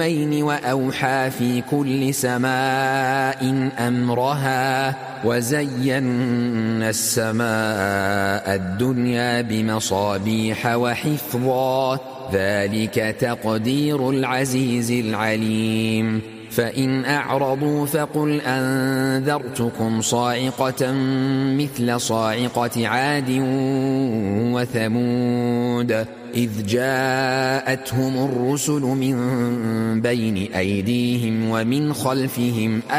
وأوحى في كل سماء أمرها وزينا السماء الدنيا بمصابيح وحفظا ذلك تقدير العزيز العليم فإن أعرضوا فقل أنذرتكم صاعقة مثل صاعقة عاد وثمود إذ جاءتهم الرسل من بين أيديهم ومن خلفهم